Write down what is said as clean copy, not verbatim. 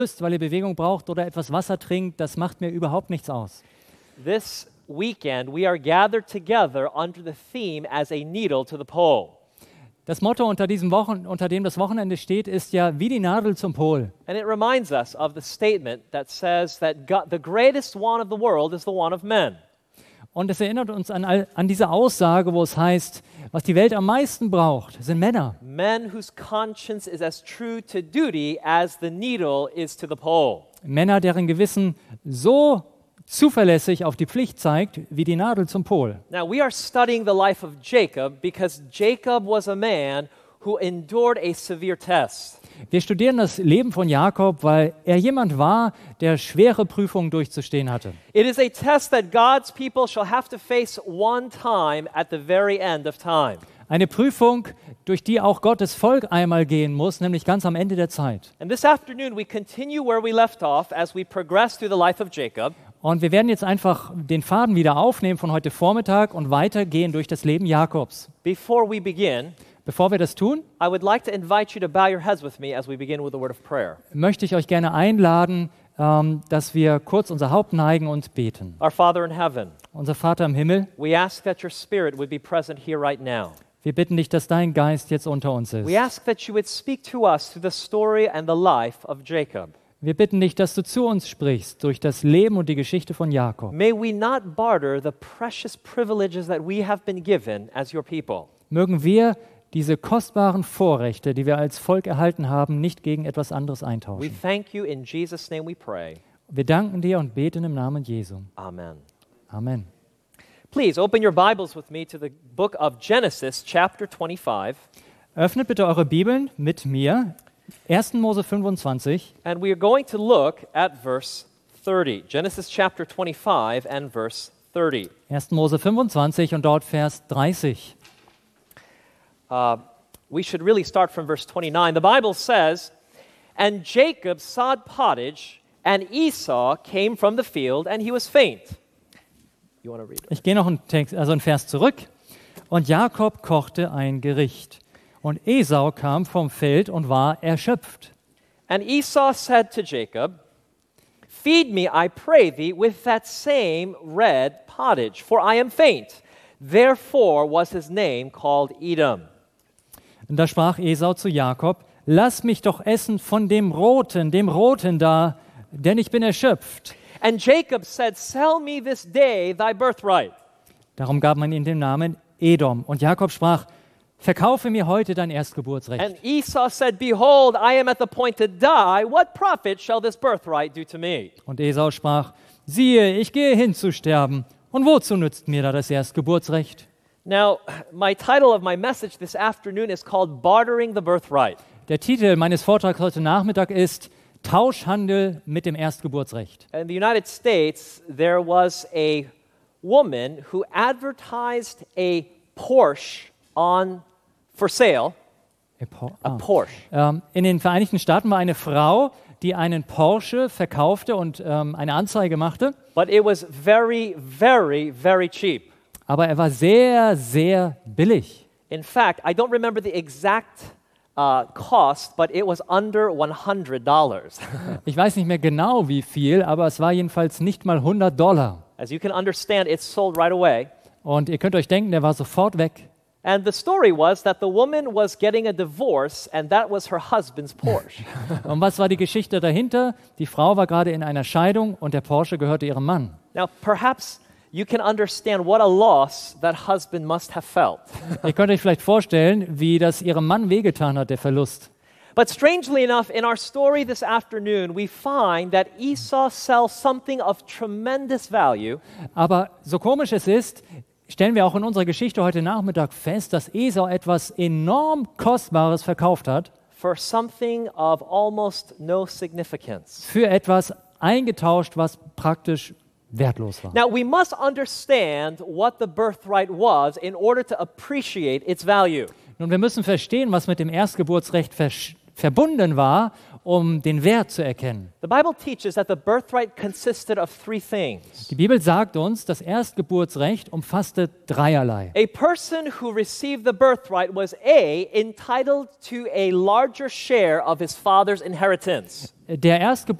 weil ihr Bewegung braucht oder etwas Wasser trinkt, das macht mir überhaupt nichts aus. This weekend, we are gathered together under the theme as a needle to the pole. Das Motto, unter dem das Wochenende steht, ist ja wie die Nadel zum Pol. And it reminds us of the statement that says that God, the greatest want of the world is the want of men. Und es erinnert uns an diese Aussage, wo es heißt, was die Welt am meisten braucht, sind Männer. Men whose conscience is as true to duty as the needle is to the pole. Männer, deren Gewissen so zuverlässig auf die Pflicht zeigt, wie die Nadel zum Pol. Now we are studying the life of Jacob because Jacob was a man who endured a severe test. Wir studieren das Leben von Jakob, weil er jemand war, der schwere Prüfungen durchzustehen hatte. It is a test that God's people shall have to face one time at the very end of time. Eine Prüfung, durch die auch Gottes Volk einmal gehen muss, nämlich ganz am Ende der Zeit. And this afternoon we continue where we left off as we progress through the life of Jacob. Und wir werden jetzt einfach den Faden wieder aufnehmen von heute Vormittag und weitergehen durch das Leben Jakobs. Before we begin, Bevor wir das tun, I would like to invite you to bow your heads with me as we begin with a word of prayer. möchte ich euch gerne einladen, dass wir kurz unser Haupt neigen und beten. Our Father in heaven, Unser Vater im Himmel, we ask that your Spirit would be present here right now. wir bitten dich, dass dein Geist jetzt unter uns ist. We ask that you would speak to us through the story and the life of Jacob. Wir bitten dich, dass du zu uns sprichst durch das Leben und die Geschichte von Jakob. May we not barter the precious privileges that we have been given as your people. Mögen wir diese kostbaren Vorrechte, die wir als Volk erhalten haben, nicht gegen etwas anderes We eintauschen. thank you, in Jesus' name we pray. Wir danken dir und beten im Namen Jesu. Amen. Amen. Please open your Bibles with me to the book of Genesis, chapter 25. Öffnet bitte eure Bibeln mit mir. 1. Mose 25. And we are going to look at verse 30. Genesis chapter 25 and verse 30. 1. Mose 25 und dort Vers 30. We should really start from verse 29. The Bible says, "And Jacob sowed pottage, and Esau came from the field, and he was faint." You want to read it? Ich gehe noch einen Vers zurück. Und Jakob kochte ein Gericht. Und Esau kam vom Feld und war erschöpft. And Esau said to Jacob, "Feed me, I pray thee, with that same red pottage, for I am faint." Therefore was his name called Edom. Und da sprach Esau zu Jakob, lass mich doch essen von dem Roten da, denn ich bin erschöpft. And Jacob said, "Sell me this day thy birthright." Darum gab man ihm den Namen Edom. Und Jakob sprach, verkaufe mir heute dein Erstgeburtsrecht. And Esau said, "Behold, I am at the point to die. What profit shall this birthright do to me?" Und Esau sprach, siehe, ich gehe hin zu sterben. Und wozu nützt mir da das Erstgeburtsrecht? Now, my title of my message this afternoon is called Bartering the Birthright. Der Titel meines Vortrags heute Nachmittag ist Tauschhandel mit dem Erstgeburtsrecht. In the United States, there was a woman who advertised a Porsche for sale. A Porsche. In den Vereinigten Staaten war eine Frau, die einen Porsche verkaufte und eine Anzeige machte. But it was very, very, very cheap. Aber er war sehr, sehr billig. In fact, I don't remember the exact cost, but it was under $100. Ich weiß nicht mehr genau wie viel, aber es war jedenfalls nicht mal $100. As you can understand, it sold right away. Und ihr könnt euch denken, der war sofort weg. And the story was that the woman was getting a divorce and that was her husband's Porsche. Und was war die Geschichte dahinter? Die Frau war gerade in einer Scheidung und der Porsche gehörte ihrem Mann. Now, perhaps you can understand what a loss that husband must have felt. Ihr könnt euch vielleicht vorstellen, wie das ihrem Mann wehgetan hat, der Verlust. But strangely enough, in our story this afternoon, we find that Esau sells something of tremendous value. Aber so komisch es ist, stellen wir auch in unserer Geschichte heute Nachmittag fest, dass Esau etwas enorm Kostbares verkauft hat. For something of almost no significance. Für etwas eingetauscht, was praktisch wertlos war. Now, we must understand what the birthright was in order to appreciate its value. Nun, wir müssen verstehen, was mit dem Erstgeburtsrecht verbunden war, um den Wert zu erkennen. The Bible teaches that the birthright consisted of three things. Die Bibel sagt uns, das Erstgeburtsrecht umfasste dreierlei. A person who received the birthright was entitled to a larger share of his father's inheritance. der